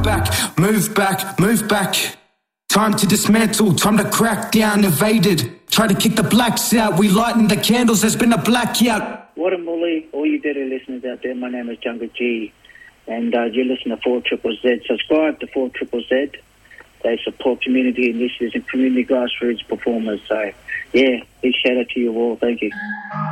back, move back, move back. Time to dismantle, time to crack down, evaded. Try to kick the blacks out, we lighten the candles, there's been a blackout. What a Mully, all you dirty listeners out there, my name is Jungle G, and you listen to 4ZZZ. Subscribe to 4ZZZ. They support community initiatives and community grassroots performers. So, yeah, big shout out to you all. Thank you.